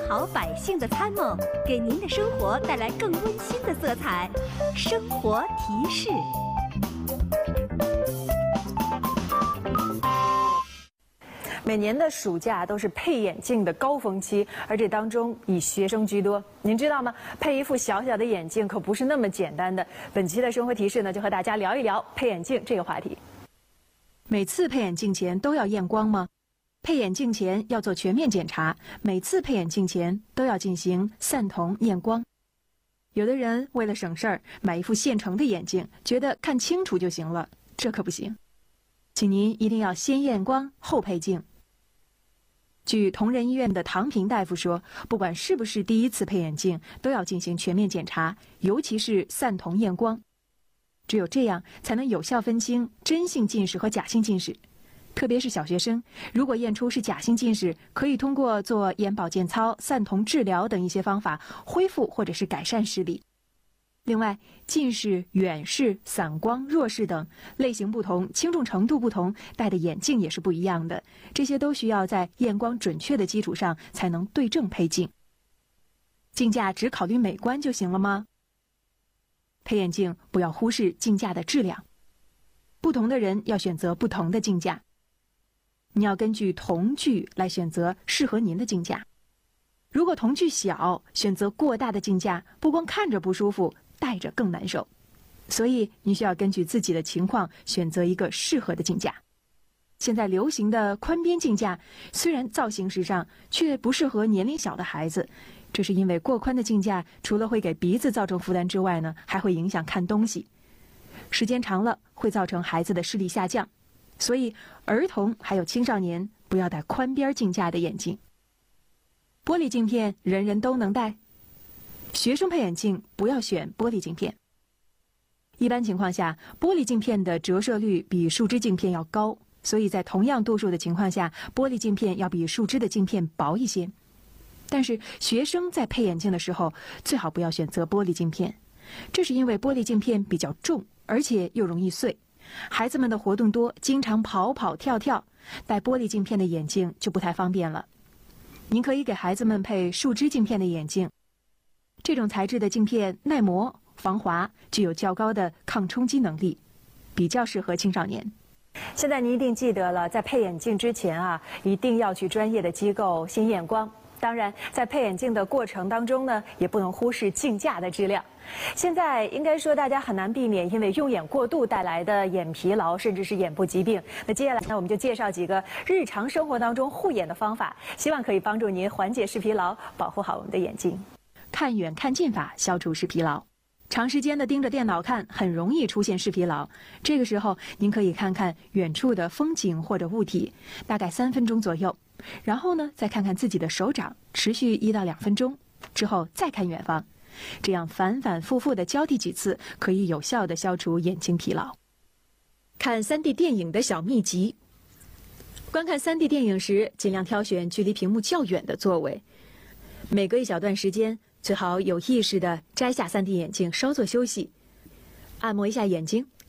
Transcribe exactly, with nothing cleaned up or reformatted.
好百姓的参谋，给您的生活带来更温馨的色彩。生活提示。 每年的暑假都是配眼镜的高峰期，而这当中以学生居多。您知道吗？配一副小小的眼镜可不是那么简单的。本期的生活提示呢，就和大家聊一聊配眼镜这个话题。每次配眼镜前都要验光吗？配眼镜前要做全面检查，每次配眼镜前都要进行散瞳验光。有的人为了省事儿，买一副现成的眼镜，觉得看清楚就行了，这可不行。请您一定要先验光后配镜。据同仁医院的唐平大夫说，不管是不是第一次配眼镜，都要进行全面检查，尤其是散瞳验光。只有这样才能有效分清真性近视和假性近视。特别是小学生，如果验出是假性近视，可以通过做眼保健操、散瞳治疗等一些方法恢复或者是改善视力。另外，近视、远视、散光、弱视等类型不同、轻重程度不同，戴的眼镜也是不一样的。这些都需要在验光准确的基础上才能对症配镜。镜架只考虑美观就行了吗？配眼镜不要忽视镜架的质量。不同的人要选择不同的镜架。你要根据瞳距来选择适合您的镜架。如果瞳距小，选择过大的镜架，不光看着不舒服，戴着更难受。所以你需要根据自己的情况选择一个适合的镜架。现在流行的宽边镜架虽然造型时尚，却不适合年龄小的孩子。这是因为过宽的镜架除了会给鼻子造成负担之外呢，还会影响看东西。时间长了会造成孩子的视力下降。所以儿童还有青少年不要戴宽边镜架的眼镜。玻璃镜片人人都能戴，学生配眼镜不要选玻璃镜片。一般情况下，玻璃镜片的折射率比树脂镜片要高，所以在同样度数的情况下，玻璃镜片要比树脂的镜片薄一些。但是学生在配眼镜的时候，最好不要选择玻璃镜片，这是因为玻璃镜片比较重，而且又容易碎。孩子们的活动多，经常跑跑跳跳，戴玻璃镜片的眼镜就不太方便了。您可以给孩子们配树脂镜片的眼镜，这种材质的镜片耐磨、防滑，具有较高的抗冲击能力，比较适合青少年。现在您一定记得了，在配眼镜之前啊，一定要去专业的机构先验光。当然，在配眼镜的过程当中呢，也不能忽视镜架的质量。现在应该说大家很难避免因为用眼过度带来的眼疲劳，甚至是眼部疾病。那接下来呢，我们就介绍几个日常生活当中护眼的方法，希望可以帮助您缓解视疲劳，保护好我们的眼睛。看远看近法消除视疲劳。长时间的盯着电脑看，很容易出现视疲劳。这个时候，您可以看看远处的风景或者物体，大概三分钟左右。然后呢，再看看自己的手掌，持续一到两分钟，之后再看远方。这样反反复复的交替几次，可以有效的消除眼睛疲劳。看 三 D 电影的小秘籍。观看 三 D 电影时，尽量挑选距离屏幕较远的座位。每隔一小段时间，最好有意识地摘下 三 D 眼镜，稍作休息，按摩一下眼睛，